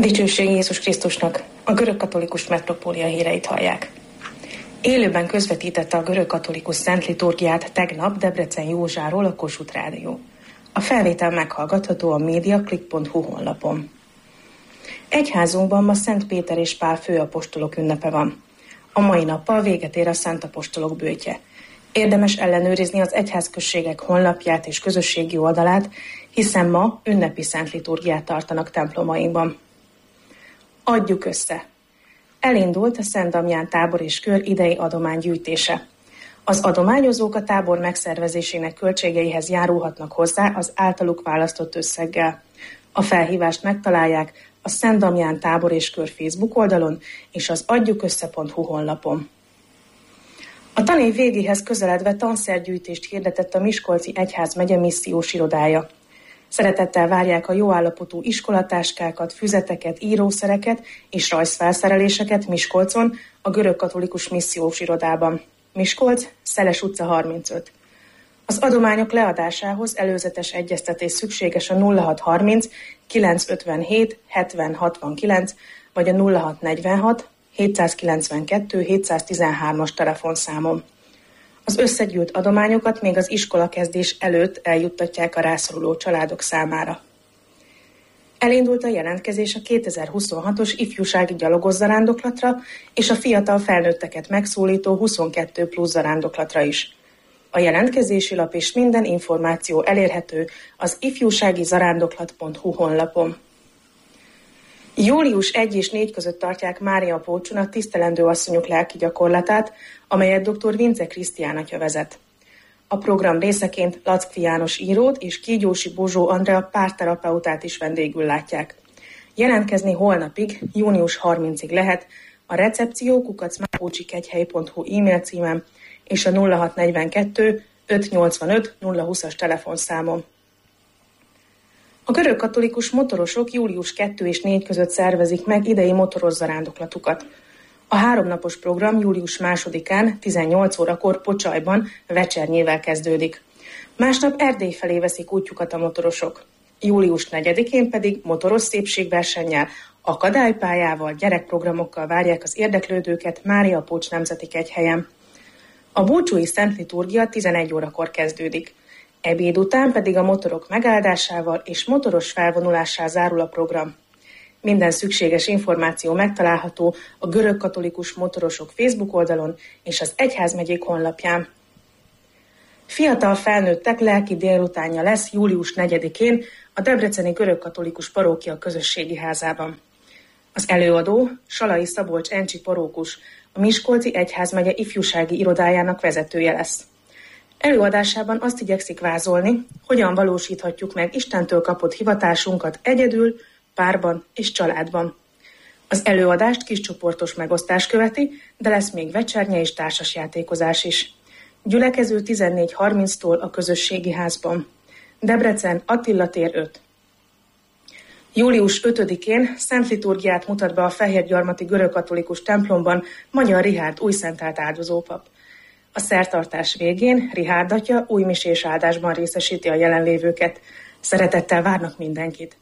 Dicsőség Jézus Krisztusnak! A görögkatolikus metropólia híreit hallják. Élőben közvetítette a görögkatolikus szent liturgiát tegnap Debrecen Józsáról a Kossuth Rádió. A felvétel meghallgatható a mediaclick.hu honlapon. Egyházunkban ma Szent Péter és Pál főapostolok ünnepe van. A mai nappal véget ér a Szent Apostolok böjtje. Érdemes ellenőrizni az egyházközségek honlapját és közösségi oldalát, hiszen ma ünnepi szent liturgiát tartanak templomainkban. Adjuk össze! Elindult a Szent Damján tábor és kör idei adománygyűjtése. Az adományozók a tábor megszervezésének költségeihez járulhatnak hozzá az általuk választott összeggel. A felhívást megtalálják a Szent Damján tábor és kör Facebook oldalon és az adjukössze.hu honlapon. A tanév végéhez közeledve tanszergyűjtést hirdetett a Miskolci Egyházmegye missziós irodája. Szeretettel várják a jó állapotú iskolatáskákat, füzeteket, írószereket és rajzfelszereléseket Miskolcon, a görögkatolikus missziós irodában. Miskolc, Szeles utca 35. Az adományok leadásához előzetes egyeztetés szükséges a 0630 957 70 69 vagy a 0646 792 713-as telefonszámon. Az összegyűjt adományokat még az iskolakezdés előtt eljuttatják a rászoruló családok számára. Elindult a jelentkezés a 2026-os ifjúsági gyalogos zarándoklatra és a fiatal felnőtteket megszólító 22 plusz zarándoklatra is. A jelentkezési lap és minden információ elérhető az ifjúságizarándoklat.hu honlapon. Július 1 és 4 között tartják Mária Pócson a tisztelendő asszonyok lelki gyakorlatát, amelyet dr. Vince Krisztián atya vezet. A program részeként Lackfi János írót és Kígyósi Bozsó Andrea párterapeutát is vendégül látják. Jelentkezni holnapig, június 30-ig lehet a recepció@mápócsikegyhely.hu e-mail címen és a 0642 585 020-as telefonszámon. A görögkatolikus motorosok július 2 és 4 között szervezik meg idei motoros zarándoklatukat. A 3 napos program július 2-án 18 órakor Pocsajban vecsernyével kezdődik. Másnap Erdély felé veszik útjukat a motorosok. Július 4-én pedig motoros szépségversennyel, akadálypályával, gyerekprogramokkal várják az érdeklődőket Mária Pócs Nemzeti Kegyhelyen. A búcsúi szent liturgia 11 órakor kezdődik. Ebéd után pedig a motorok megáldásával és motoros felvonulással zárul a program. Minden szükséges információ megtalálható a görögkatolikus motorosok Facebook oldalon és az egyházmegyék honlapján. Fiatal felnőttek lelki délutánja lesz július 4-én a debreceni görögkatolikus parókia közösségi házában. Az előadó Salai Szabolcs Encsi parókus, a Miskolci Egyházmegye ifjúsági irodájának vezetője lesz. Előadásában azt igyekszik vázolni, hogyan valósíthatjuk meg Istentől kapott hivatásunkat egyedül, párban és családban. Az előadást kiscsoportos megosztás követi, de lesz még vecsernya és társasjátékozás is. Gyülekező 14:30-tól a közösségi házban. Debrecen, Attila tér 5. Július 5-én szent liturgiát mutat be a Fehérgyarmati görögkatolikus templomban Magyar Rihárd újszentelt áldozópap. A szertartás végén Rihárd atya újmisés áldásban részesíti a jelenlévőket. Szeretettel várnak mindenkit.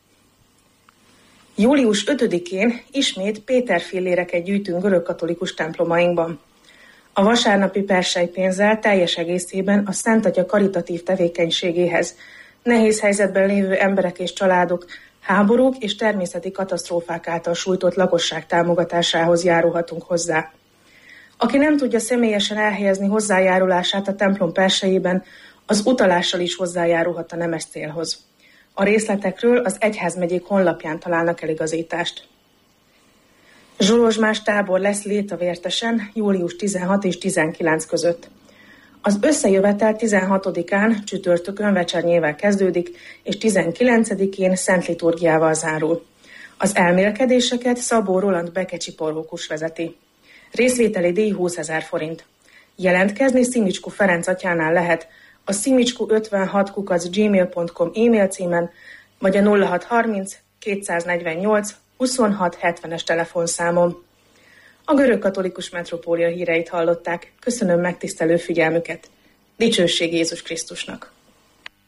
Július 5-én ismét Péter filléreket gyűjtünk görögkatolikus templomainkban. A vasárnapi perselypénzzel teljes egészében a Szent Atya karitatív tevékenységéhez, nehéz helyzetben lévő emberek és családok, háborúk és természeti katasztrófák által sújtott lakosság támogatásához járulhatunk hozzá. Aki nem tudja személyesen elhelyezni hozzájárulását a templom persejében, az utalással is hozzájárulhat a nemes célhoz. A részletekről az egyházmegyék honlapján találnak eligazítást. Zsolozsmás tábor lesz Létavértesen július 16 és 19 között. Az összejövetel 16-án csütörtökön vecsernyével kezdődik, és 19-én szent liturgiával zárul. Az elmélkedéseket Szabó Roland Bekecsi parókus vezeti. Részvételi díj 20 000 forint. Jelentkezni Szimicskú Ferenc atyánál lehet a simicskú56@gmail.com e-mail címen, vagy a 0630 248 26 70-es telefonszámon. A görögkatolikus metropólia híreit hallották. Köszönöm megtisztelő figyelmüket. Dicsőség Jézus Krisztusnak!